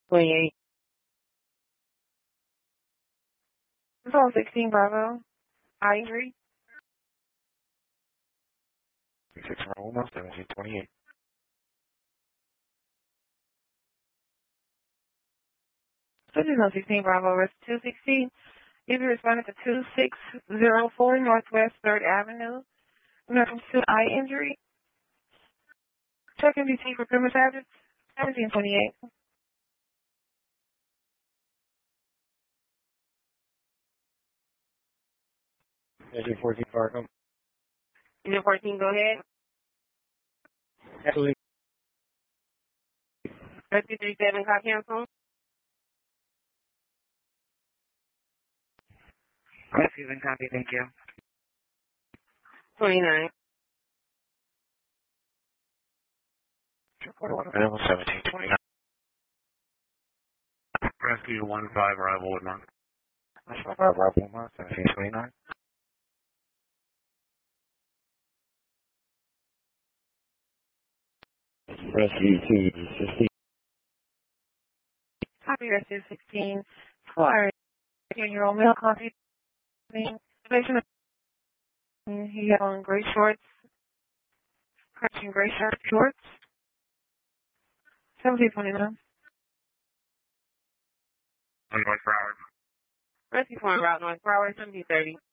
28. It's on 16 Bravo. Ivory. 6 Roma, 1728. This is on 16 Bravo, West 216. If you responded to 2604 Northwest 3rd Avenue, in reference to eye injury, check MDT for criminal charges, 1728. Agent 14 Fargo. Agent 14, go ahead. Absolutely. 3237, call cancel. Receiving copy, thank you. 29. 41 available, 1729. Rescue 15, arrival Woodmont. National 5 arrival Woodmont, 1729. Rescue 260. Copy Rescue 16. For your own male copy. Patient. He had on gray shorts. Crunching gray shorts. 1729. On North Broward. Rescue 4 route North Broward, 1730.